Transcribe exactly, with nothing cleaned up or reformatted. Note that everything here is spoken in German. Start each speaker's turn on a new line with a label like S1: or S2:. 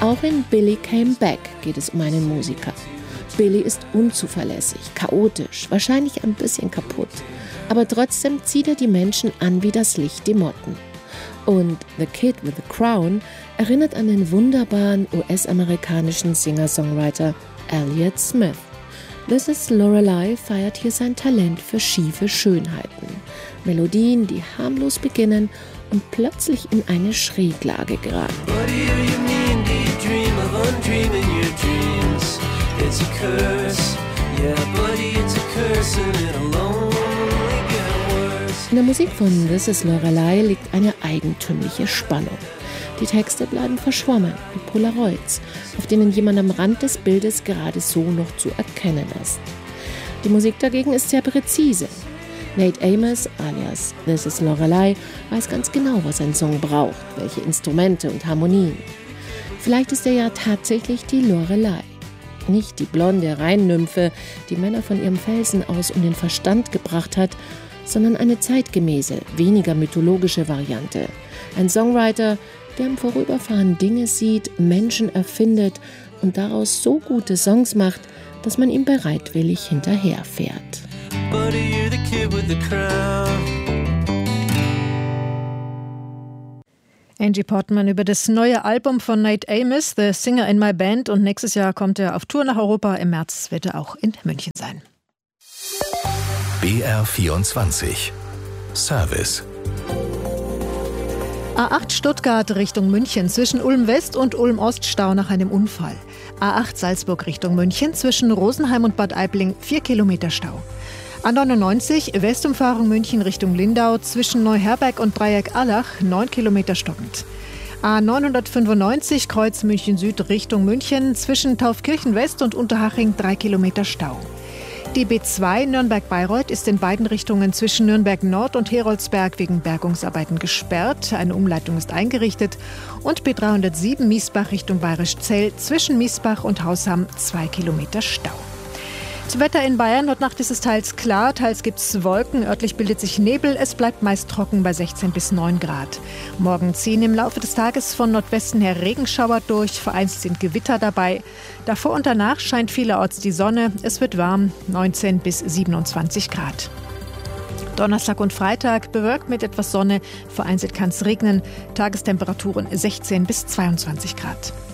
S1: Auch in Billy Came Back geht es um einen Musiker. Billy ist unzuverlässig, chaotisch, wahrscheinlich ein bisschen kaputt. Aber trotzdem zieht er die Menschen an wie das Licht die Motten. Und The Kid with the Crown erinnert an den wunderbaren U S-amerikanischen Singer-Songwriter Elliott Smith. This is Lorelei feiert hier sein Talent für schiefe Schönheiten. Melodien, die harmlos beginnen und plötzlich in eine Schräglage geraten. In der Musik von This is Lorelei liegt eine eigentümliche Spannung. Die Texte bleiben verschwommen, wie Polaroids, auf denen jemand am Rand des Bildes gerade so noch zu erkennen ist. Die Musik dagegen ist sehr präzise. Nate Amos, alias This is Lorelei, weiß ganz genau, was ein Song braucht, welche Instrumente und Harmonien. Vielleicht ist er ja tatsächlich die Lorelei. Nicht die blonde Rheinnymphe, die Männer von ihrem Felsen aus um den Verstand gebracht hat, sondern eine zeitgemäße, weniger mythologische Variante. Ein Songwriter, der im Vorüberfahren Dinge sieht, Menschen erfindet und daraus so gute Songs macht, dass man ihm bereitwillig hinterherfährt.
S2: Angie Portman über das neue Album von Nate Amos, The Singer in My Band. Und nächstes Jahr kommt er auf Tour nach Europa. Im März wird er auch in München sein.
S3: B R vierundzwanzig Service.
S2: A acht Stuttgart Richtung München zwischen Ulm West und Ulm Ost Stau nach einem Unfall. A acht Salzburg Richtung München zwischen Rosenheim und Bad Aibling vier Kilometer Stau. A neunundneunzig Westumfahrung München Richtung Lindau zwischen Neuherberg und Dreieck Allach neun Kilometer stockend. A neunhundertfünfundneunzig Kreuz München Süd Richtung München zwischen Taufkirchen West und Unterhaching drei Kilometer Stau. Die B zwei Nürnberg-Bayreuth ist in beiden Richtungen zwischen Nürnberg Nord und Heroldsberg wegen Bergungsarbeiten gesperrt. Eine Umleitung ist eingerichtet. Und B dreihundertsieben Miesbach Richtung Bayerischzell zwischen Miesbach und Hausham zwei Kilometer Stau. Zum Wetter in Bayern. Heute Nacht ist es teils klar, teils gibt es Wolken. Örtlich bildet sich Nebel. Es bleibt meist trocken bei sechzehn bis neun Grad. Morgen ziehen im Laufe des Tages von Nordwesten her Regenschauer durch. Vereinzelt sind Gewitter dabei. Davor und danach scheint vielerorts die Sonne. Es wird warm, neunzehn bis siebenundzwanzig Grad. Donnerstag und Freitag bewölkt mit etwas Sonne. Vereinzelt kann es regnen. Tagestemperaturen sechzehn bis zweiundzwanzig Grad.